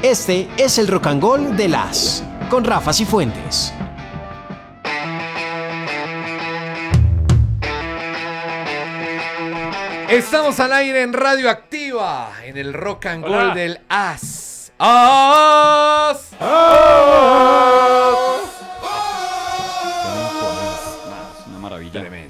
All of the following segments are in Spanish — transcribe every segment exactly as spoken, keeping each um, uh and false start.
Este es el Rock and Roll de las con Rafa Cifuentes. Estamos al aire en Radio Activa, en el Rock and Roll del As. ¡As! ¡As! Una maravilla. Tremendo.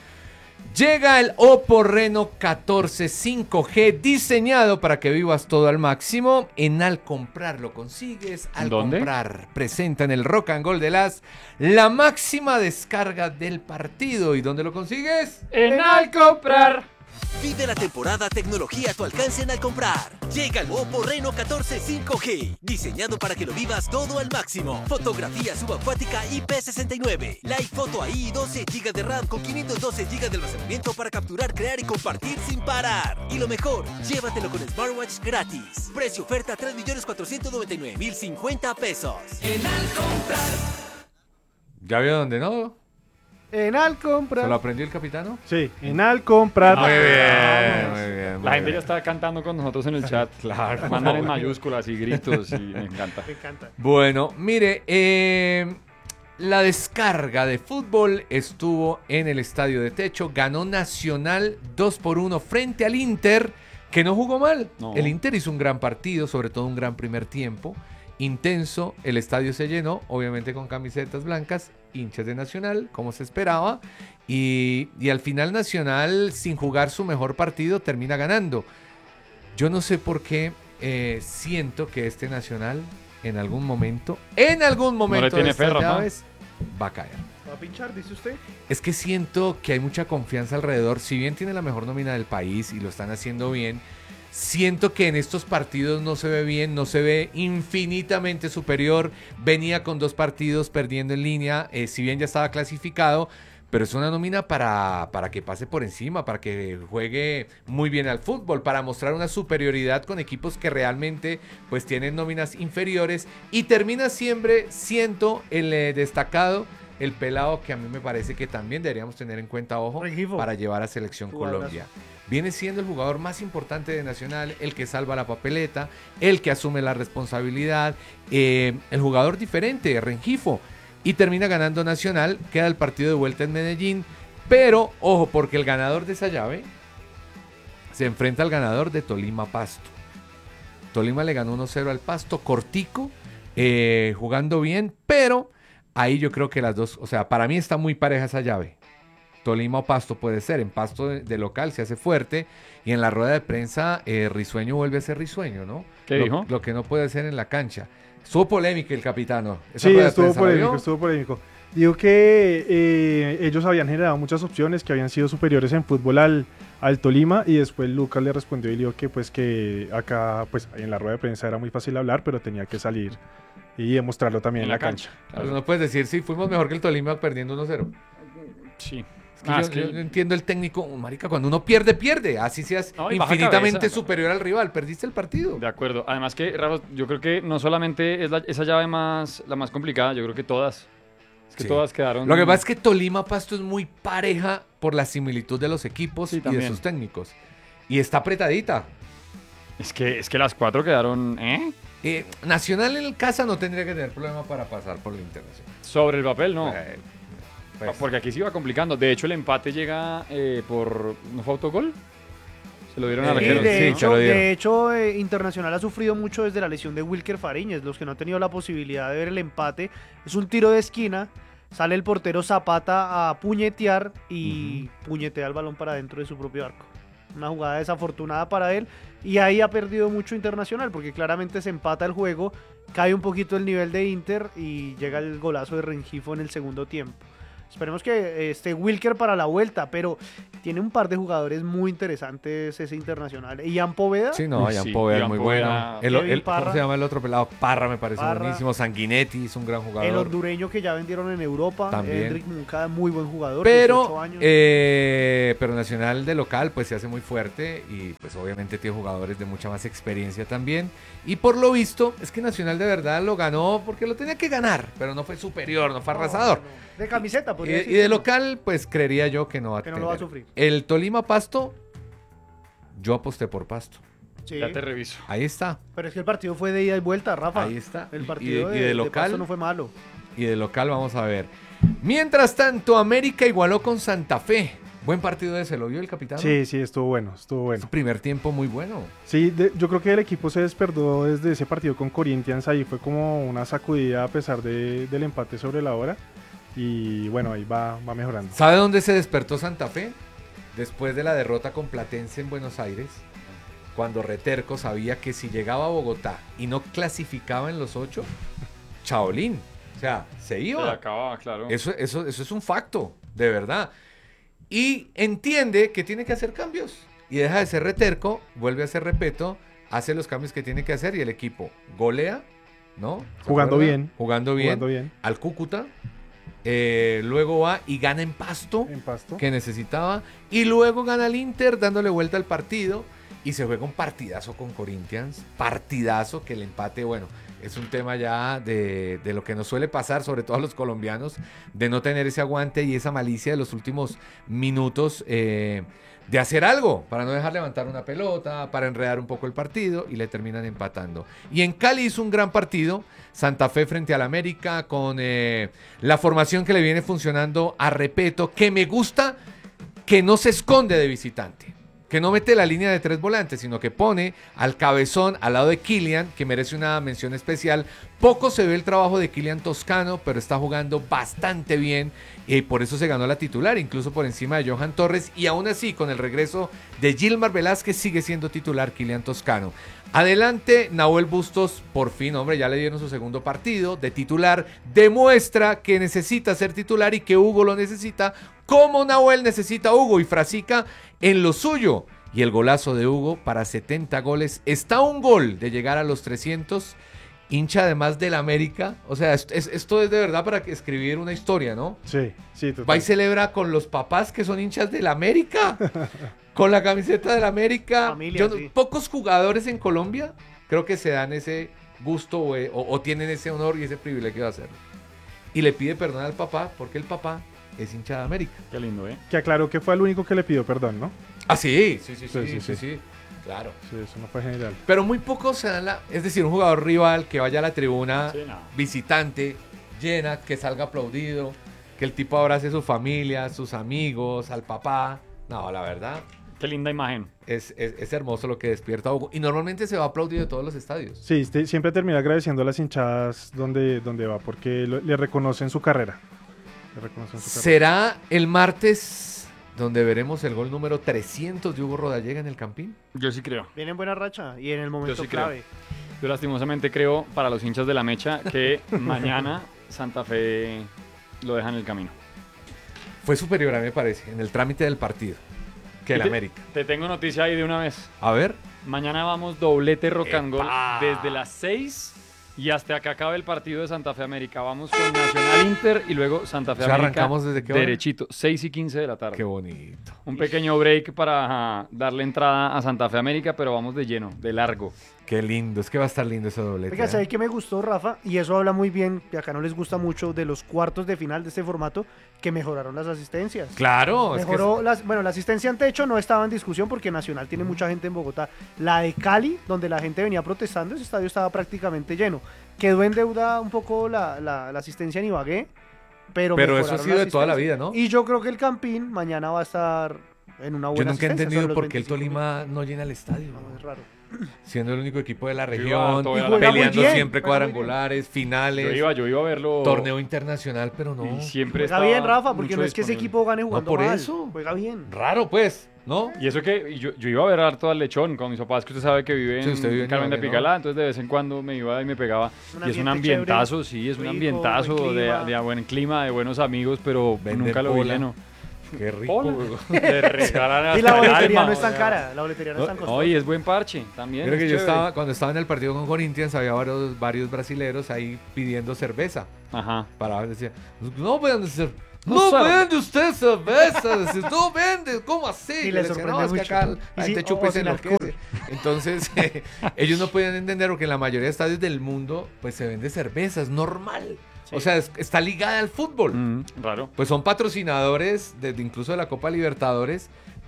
Llega el Oppo Reno catorce cinco G, diseñado para que vivas todo al máximo. En Al Comprar lo consigues. Al ¿Dónde? Comprar presenta en el Rock and Roll de las la máxima descarga del partido. ¿Y dónde lo consigues? En Al Comprar. Vive la temporada tecnología a tu alcance en Al Comprar. Llega el Oppo Reno catorce cinco G, diseñado para que lo vivas todo al máximo. Fotografía subacuática I P sesenta y nueve, Live Photo A I y doce gigas de RAM con quinientos doce gigas de almacenamiento para capturar, crear y compartir sin parar. Y lo mejor, llévatelo con Smartwatch gratis. Precio oferta tres millones cuatrocientos noventa y nueve mil cincuenta pesos. En Al Comprar. ¿Ya vio dónde no? En Al Comprar. ¿Se lo aprendió el capitano? Sí, en Al Comprar. Muy bien, muy bien. muy La gente bien. ya está cantando con nosotros en el chat. Claro. Mandan en mayúsculas y gritos y me encanta. Me encanta. Bueno, mire, eh, la descarga de fútbol estuvo en el Estadio de Techo. Ganó Nacional dos por uno frente al Inter, que no jugó mal. No. El Inter hizo un gran partido, sobre todo un gran primer tiempo. Intenso, el estadio se llenó, obviamente con camisetas blancas, hinchas de Nacional, como se esperaba. Y, y al final Nacional, sin jugar su mejor partido, termina ganando. Yo no sé por qué eh, siento que este Nacional en algún momento, en algún momento le tiene de estas fe, Rafa. llaves, va a caer. ¿Va a pinchar, dice usted? Es que siento que hay mucha confianza alrededor. Si bien tiene la mejor nómina del país y lo están haciendo bien, siento que en estos partidos no se ve bien, no se ve infinitamente superior. Venía con dos partidos perdiendo en línea, eh, si bien ya estaba clasificado, pero es una nómina para, para que pase por encima, para que juegue muy bien al fútbol, para mostrar una superioridad con equipos que realmente pues tienen nóminas inferiores. Y termina siempre, siento, el eh, destacado, el pelado que a mí me parece que también deberíamos tener en cuenta, ojo, Rengifo. para llevar a Selección Jugadorazo. Colombia. Viene siendo el jugador más importante de Nacional, el que salva la papeleta, el que asume la responsabilidad, eh, el jugador diferente, Rengifo. Y termina ganando Nacional, queda el partido de vuelta en Medellín. Pero, ojo, porque el ganador de esa llave se enfrenta al ganador de Tolima Pasto. Tolima le ganó uno cero al Pasto, cortico, eh, jugando bien, pero ahí yo creo que las dos, o sea, para mí está muy pareja esa llave. Tolima o Pasto puede ser, en Pasto de, de local se hace fuerte y en la rueda de prensa eh, Risueño vuelve a ser Risueño, ¿no? ¿Qué lo, dijo? Lo que no puede ser en la cancha. Estuvo polémico el capitano. ¿Esa Sí, rueda de estuvo prensa la polémico, vio? estuvo polémico. Digo que eh, ellos habían generado muchas opciones que habían sido superiores en fútbol al, al Tolima y después Lucas le respondió y le dijo que pues que acá pues en la rueda de prensa era muy fácil hablar, pero tenía que salir y demostrarlo también en, la cancha. Pero no puedes decir, sí, fuimos mejor que el Tolima perdiendo uno cero. Sí. Es que Ah, yo, es que- yo no entiendo el técnico, marica, cuando uno pierde, pierde. Así seas No, y baja infinitamente cabeza. superior al rival, perdiste el partido. De acuerdo. Además que, Rafa, yo creo que no solamente es la- esa llave más, la más complicada, yo creo que todas. Es que Sí. todas quedaron... Lo que pasa es que Tolima Pasto es muy pareja por la similitud de los equipos Sí, y de también. sus técnicos. Y está apretadita. Es que, es que las cuatro quedaron... ¿eh? Eh, Nacional en el casa no tendría que tener problema para pasar por la internacional. Sobre el papel, no. Eh, pues, Porque aquí se iba complicando. De hecho, el empate llega eh, por... ¿No fue autogol? Se lo dieron Eh, a Y arquero. de sí, hecho, se lo dieron. de hecho eh, Internacional ha sufrido mucho desde la lesión de Wilker Fariñez. Los que no han tenido la posibilidad de ver el empate, es un tiro de esquina, sale el portero Zapata a puñetear y puñetea el balón para dentro de su propio arco. Una jugada desafortunada para él y ahí ha perdido mucho Internacional porque claramente se empata el juego, cae un poquito el nivel de Inter y llega el golazo de Rengifo en el segundo tiempo. Esperemos que esté Wilker para la vuelta, pero tiene un par de jugadores muy interesantes ese Internacional. Ian Poveda, sí, no, Uy, Ian sí, Poveda es Ian muy Poveda, bueno. El, Kevin el- ¿Cómo Parra. se llama el otro pelado? Parra me parece Parra. buenísimo. Sanguinetti es un gran jugador. el hondureño que ya vendieron en Europa, También. Enric Moncada, muy buen jugador, dieciocho Pero, años. eh, pero Nacional de local pues se hace muy fuerte y pues obviamente tiene jugadores de mucha más experiencia también. Y por lo visto es que Nacional de verdad lo ganó porque lo tenía que ganar, pero no fue superior, no fue arrasador. No, no, no. De camiseta, Y, podría de- decir. y de local pues creería yo que no va a Que no lo va a tener. sufrir. El Tolima Pasto, yo aposté por Pasto. Sí. Ya te reviso. Ahí está. Pero es que el partido fue de ida y vuelta, Rafa. Ahí está. El Y- partido y de- y de, de de local. Pasto no fue malo. Y de local vamos a ver. Mientras tanto, América igualó con Santa Fe. Buen partido ese, ¿lo vio el capitán? Sí, sí, estuvo bueno, estuvo bueno. Primer tiempo muy bueno. Sí, de- yo creo que el equipo se despertó desde ese partido con Corinthians, ahí fue como una sacudida a pesar de- del empate sobre la hora. Y bueno, ahí va, va mejorando. ¿Sabe dónde se despertó Santa Fe? Después de la derrota con Platense en Buenos Aires, cuando Reterco sabía que si llegaba a Bogotá y no clasificaba en los ocho, chaolín. O sea, se Se iba. acababa, claro. Eso, eso, eso es un facto, de verdad. Y entiende que tiene que hacer cambios. Y deja de ser Reterco, vuelve a ser Repeto, hace los cambios que tiene que hacer y el equipo golea, ¿no? ¿Se Jugando acuerda? bien. Jugando bien. Jugando bien. Al Cúcuta. Eh, luego va y gana en Pasto, En Pasto. que necesitaba. Y luego gana el Inter dándole vuelta al partido. Y se juega un partidazo con Corinthians. Partidazo que el empate, bueno, es un tema ya de, de lo que nos suele pasar, sobre todo a los colombianos, de no tener ese aguante y esa malicia de los últimos minutos eh, de hacer algo para no dejar levantar una pelota, para enredar un poco el partido y le terminan empatando. Y en Cali hizo un gran partido, Santa Fe frente al América, con eh, la formación que le viene funcionando a Repeto, que me gusta que no se esconde de visitante. Que no mete la línea de tres volantes, sino que pone al cabezón al lado de Kylian, que merece una mención especial. Poco se ve el trabajo de Kylian Toscano, pero está jugando bastante bien y por eso se ganó la titular, incluso por encima de Johan Torres. Y aún así, con el regreso de Gilmar Velázquez, sigue siendo titular Kylian Toscano. Adelante, Nahuel Bustos, por fin, hombre, ya le dieron su segundo partido de titular. Demuestra que necesita ser titular y que Hugo lo necesita, como Nahuel necesita a Hugo y Frasica en lo suyo. Y el golazo de Hugo para setenta goles. Está un gol de llegar a los trescientos. Hincha además del América. O sea, es- es- esto es de verdad para que escribir una historia, ¿no? Sí, sí, total. Va y celebra con los papás que son hinchas del América. Con la camiseta del América. Familia, Yo no- sí. Pocos jugadores en Colombia creo que se dan ese gusto o, o- o tienen ese honor y ese privilegio de hacerlo. Y le pide perdón al papá porque el papá es hincha de América. Qué lindo, ¿eh? Que aclaró que fue el único que le pidió perdón, ¿no? Ah, sí, sí, sí, sí, Sí, sí, sí, sí, claro. Sí, eso no fue general. Pero muy pocos se dan la... Es decir, un jugador rival que vaya a la tribuna Sí, no. visitante, llena, que salga aplaudido, que el tipo abrace a su familia, a sus amigos, al papá. No, la verdad, Qué linda imagen. es, es, es hermoso lo que despierta Hugo. Y normalmente se va aplaudido de todos los estadios. Sí, este- siempre termina agradeciendo a las hinchadas donde, donde va, porque lo- le reconocen su carrera. Le reconocen su carrera. ¿Será el martes donde veremos el gol número trescientos de Hugo Rodallega en el Campín? Yo sí creo. Viene en buena racha y en el momento sí creo. clave. Yo lastimosamente creo, para los hinchas de la mecha, que mañana Santa Fe lo deja en el camino. Fue superior a mí me parece, en el trámite del partido, que el Y te- América. Te tengo noticia ahí de una vez. A ver. Mañana vamos doblete rock and roll ¡Epa! desde las seis y hasta que acabe el partido de Santa Fe América. Vamos con Nacional Inter y luego Santa Fe O sea, América. ¿arrancamos desde qué hora? derechito, seis y quince de la tarde. Qué bonito. Un pequeño break para ajá, darle entrada a Santa Fe América, pero vamos de lleno, de largo. Qué lindo, es que va a estar lindo ese doblete. Oiga, ¿eh? ¿sabes qué me gustó, Rafa? Y eso habla muy bien, que acá no les gusta mucho, de los cuartos de final de este formato, que mejoraron las asistencias. Claro, es que Mejoró las, bueno, la asistencia ante hecho no estaba en discusión porque Nacional tiene mucha gente en Bogotá. La de Cali, donde la gente venía protestando, ese estadio estaba prácticamente lleno. Quedó en deuda un poco la, la- la asistencia en Ibagué, pero Pero eso ha mejoraron sido la de toda la asistencia. vida, ¿no? Y yo creo que el Campín mañana va a estar en una Yo buena nunca he asistencia, entendido sobre los por qué el veinticinco mil. Tolima no llena el estadio. No, es raro. Siendo el único equipo de la Yo iba región, harto a ver a la- peleando Juega muy bien, siempre juega muy bien. cuadrangulares, Yo finales, iba, yo iba a verlo. torneo internacional, pero no. Y siempre Juega estaba bien, Rafa, porque mucho no es que ese disponible. equipo gane jugando por mal. eso. Juega bien. Raro, pues, ¿no? Y eso que y yo, yo iba a ver harto al Lechón con mis papás, que usted sabe que vive Sí, en usted vive en Carmen de Ibagué, ¿no? Picalá, entonces de vez en cuando me iba y me pegaba. Un y es un ambiente ambientazo, chévere, sí, es un rico, ambientazo buen de, clima. de buen clima, de buenos amigos, pero Vender nunca lo vi pola. lleno. Qué rico. Pola. güey. De regalar Y la hasta el boletería alma, no es tan o sea. cara. La boletería no es tan costosa. Oye, es buen parche también. Creo que es yo chévere. estaba, cuando estaba en el partido con Corinthians, había varios, varios brasileros ahí pidiendo cerveza. Ajá. Para decía, no vende cerveza. No No sabe. vende usted cerveza, decía, no vende, ¿cómo así? Y Yo le decía, sorprende no, es que mucho. acá Y la sí, gente o- chupa y o se sin enloquece. Entonces, eh, ellos no podían entender porque en la mayoría de estadios del mundo, pues se vende cerveza, es normal. Sí. O sea, es- está ligada al fútbol. Mm, raro. Pues son patrocinadores de, de incluso de la Copa Libertadores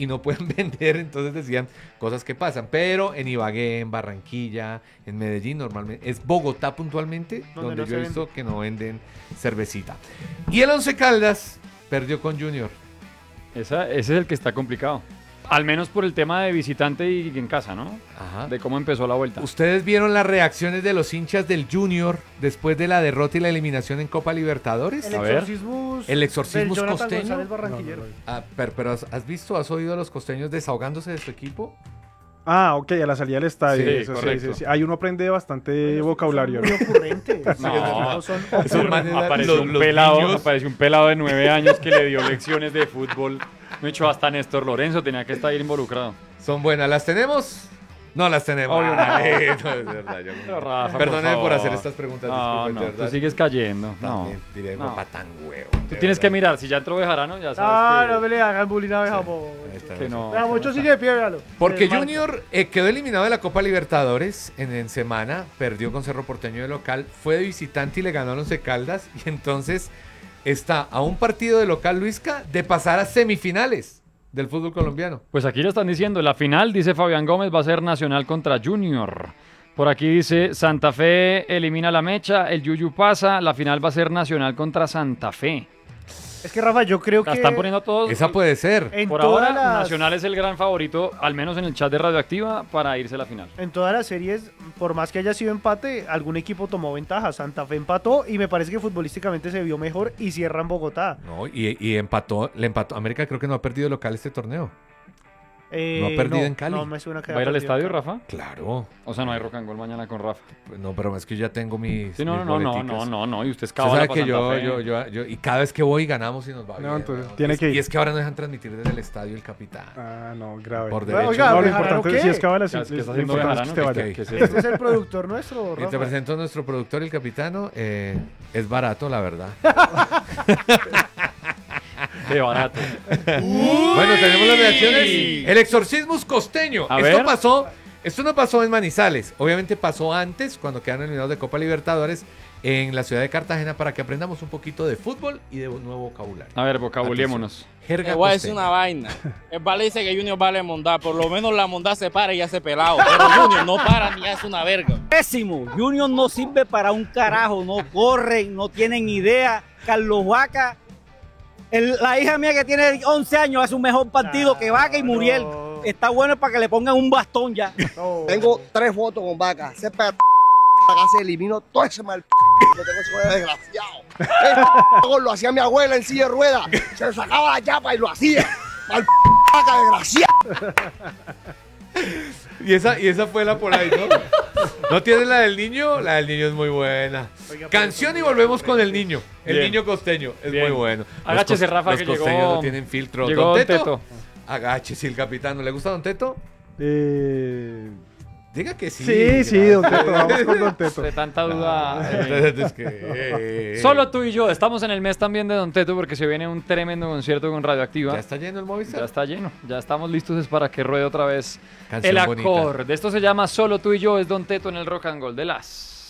y no pueden vender, entonces decían cosas que pasan. Pero en Ibagué, en Barranquilla, en Medellín normalmente, es Bogotá puntualmente, Donde donde no yo he se visto que no venden cervecita. Y el Once Caldas perdió con Junior. Esa, ese es el que está complicado. Al menos por el tema de visitante y en casa, ¿no? Ajá. De cómo empezó la vuelta. ¿Ustedes vieron las reacciones de los hinchas del Junior después de la derrota y la eliminación en Copa Libertadores? El A ver. exorcismo. El exorcismo Jonathan costeño. González No, no, Barranquillero. no. Ah, pero, pero ¿has, has visto, has oído a los costeños desahogándose de su equipo? Ah, ok, a la salida del estadio. Sí, eso, sí, correcto. sí, sí. Ahí uno aprende bastante vocabulario. Son muy ocurrentes. No. Son Esos manes, Apareció, los- un los pelado, niños- apareció un pelado de nueve años que le dio lecciones de fútbol. No hecho hasta Néstor Lorenzo tenía que estar involucrado. Son buenas. ¿Las tenemos? No las tenemos. Obvio no. Ay, no, es verdad, yo- Pero, Rafa, Perdóname por, favor. hacer estas preguntas. No, disculpen, no, de tú verdad. sigues cayendo. No. También diré, no. papá, tan huevo. Tú tienes que mirar, si ya entró Bejarano, ya Ah, sabes que, no me le hagan bullying a Bejamo. que no. Vea, mucho sigue de pie, véalo. Porque Se desmarca. Junior eh, quedó eliminado de la Copa Libertadores en, en semana, perdió con Cerro Porteño de local, fue de visitante y le ganó a Once Caldas, y entonces está a un partido de local, Luisca, de pasar a semifinales del fútbol colombiano. Pues aquí lo están diciendo, la final, dice Fabián Gómez, va a ser Nacional contra Junior. Por aquí dice, Santa Fe elimina la mecha, el Yuyu pasa, la final va a ser Nacional contra Santa Fe. Es que Rafa, yo creo La que. están poniendo todos. Esa puede ser. en Por todas ahora, las- Nacional es el gran favorito, al menos en el chat de Radioactiva, para irse a la final. En todas las series, por más que haya sido empate, algún equipo tomó ventaja. Santa Fe empató y me parece que futbolísticamente se vio mejor y cierra en Bogotá. No, y, y empató, le empató. América creo que no ha perdido local este torneo. Eh, ¿No ha perdido en Cali? No, me suena que ¿Va a ir haya al perdido en estadio, Cali. Rafa? Claro. O sea, no hay rock and roll mañana con Rafa. Pues no, pero es que yo ya tengo mis. Sí, no, mis no, no, boleticas. no, no, no, y usted es Usted cabala sabe para que yo, Santa Fe. yo, yo, yo- y cada vez que voy ganamos y nos va No, bien. entonces weón. tiene Y- que ir. Y es que ahora no dejan transmitir desde el estadio el capitán. Ah, no, grave. Por Oiga, derecho. oiga, No, lo ¿Bejarano importante es qué? si es cabala, ¿Qué sí, haces- qué lo está haciendo importante es que te Bejarano? vaya. ¿Qué es Este eso? es el productor nuestro, Y te Rafa. presento a nuestro productor, el capitano. eh, es barato, la verdad. Qué barato. Bueno, tenemos las reacciones. El exorcismus costeño. A Esto ver. pasó, esto no pasó en Manizales. Obviamente pasó antes, cuando quedaron eliminados de Copa Libertadores, en la ciudad de Cartagena, para que aprendamos un poquito de fútbol y de un nuevo vocabulario. A ver, vocabulémonos. Jerga Te voy a decir costeña. una vaina. El Vale dice que Junior vale mondar. Por lo menos la mondad se para y ya se pelado. Pero Junior no para ni hace una verga. Pésimo. Junior no sirve para un carajo, no corren, no tienen idea. Carlos Vaca, el- la hija mía que tiene once años hace un mejor partido que Vaca y Muriel. no. Está bueno para que le pongan un bastón ya. No. Tengo tres votos con Vaca. Ese p acá se eliminó todo ese mal p que tengo ese desgraciado. El p lo hacía mi abuela en silla de ruedas. Se le sacaba la chapa y lo hacía. Al p Vaca desgraciado. Y esa, y esa fue la por ahí, ¿no? ¿No tienes la del niño? La del niño es muy buena. Oiga, pero Canción eso y es volvemos muy con el fuerte. niño. El Bien. niño costeño. Es Bien. muy bueno. Los Agáchese, cos- Rafa, los que costeños llegó- no tienen filtro. llegó ¿Don Don Teto? Teto. Agáchese, el capitán. ¿Le gusta Don Teto? Eh, Diga que sí. sí, sí, Don Teto, vamos con Don Teto. De tanta duda. eh, Entonces, es que, eh, Solo tú y yo. Estamos en el mes también de Don Teto porque se viene un tremendo concierto con Radioactiva. ¿Ya está lleno el Movistar? Ya está lleno. Ya estamos listos es para que ruede otra vez Canción el bonita. acorde. Esto se llama Solo tú y yo. Es Don Teto en el Rock and Roll de las.